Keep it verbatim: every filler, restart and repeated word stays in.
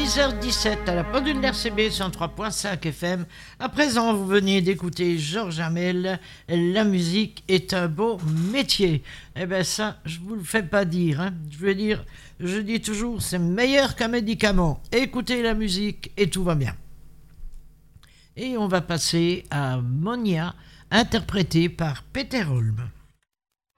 dix heures dix-sept à la pendule d'R C B cent trois virgule cinq F M. À présent, vous venez d'écouter Georges Hamel. La musique est un beau métier. Eh bien ça, je vous le fais pas dire. Hein. Je veux dire, je dis toujours, c'est meilleur qu'un médicament. Écoutez la musique et tout va bien. Et on va passer à Monia, interprétée par Peter Holm.